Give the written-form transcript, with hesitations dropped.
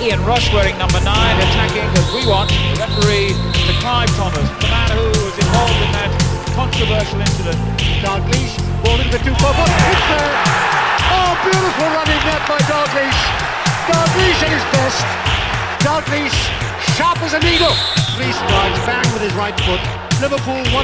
Ian Rush wearing number 9, attacking as we want. The referee to Clive Thomas, the man who was involved in that controversial incident. Dalglish, ball into the 2-4, it's there! Oh, beautiful running net by Dalglish! Dalglish at his best! Dalglish, sharp as a needle! Three strides, bang with his right foot. Liverpool 1-0